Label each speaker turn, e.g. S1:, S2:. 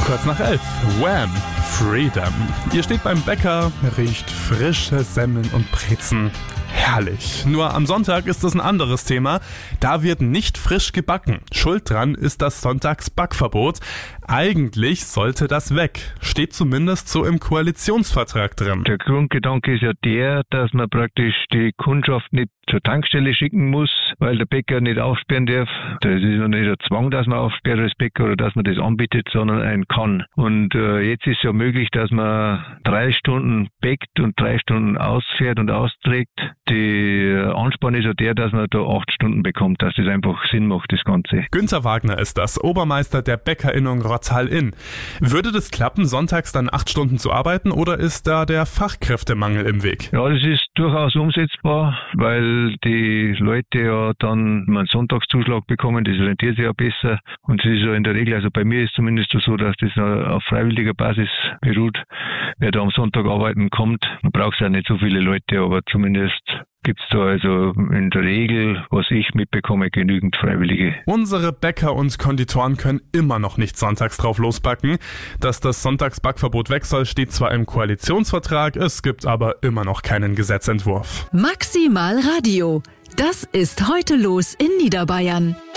S1: Kurz nach 11. Wham! Freedom. Ihr steht beim Bäcker, riecht frische Semmeln und Brezen. Herrlich. Nur am Sonntag ist das ein anderes Thema. Da wird nicht frisch gebacken. Schuld dran ist das Sonntagsbackverbot. Eigentlich sollte das weg. Steht zumindest so im Koalitionsvertrag drin.
S2: Der Grundgedanke ist ja der, dass man praktisch die Kundschaft nicht zur Tankstelle schicken muss, weil der Bäcker nicht aufsperren darf. Das ist ja nicht ein Zwang, dass man aufsperrt als Bäcker oder dass man das anbietet, sondern ein kann. Und jetzt ist ja möglich, dass man 3 Stunden bäckt und 3 Stunden ausfährt und austrägt. Der Ansporn ist ja der, dass man da 8 Stunden bekommt, dass das einfach Sinn macht, das Ganze.
S1: Günther Wagner ist das, Obermeister der Bäckerinnung Rottal-Inn. Würde das klappen, sonntags dann 8 Stunden zu arbeiten, oder ist da der Fachkräftemangel im Weg?
S2: Ja, das ist durchaus umsetzbar, weil die Leute ja dann einen Sonntagszuschlag bekommen, das rentiert sich ja besser. Und es ist ja in der Regel, also bei mir ist zumindest so, dass das auf freiwilliger Basis beruht. Wer da am Sonntag arbeiten kommt, man braucht ja nicht so viele Leute, aber zumindest gibt's da also in der Regel, was ich mitbekomme, genügend Freiwillige.
S1: Unsere Bäcker und Konditoren können immer noch nicht sonntags drauf losbacken. Dass das Sonntagsbackverbot weg soll, steht zwar im Koalitionsvertrag, es gibt aber immer noch keinen Gesetzentwurf.
S3: Maximal Radio. Das ist heute los in Niederbayern.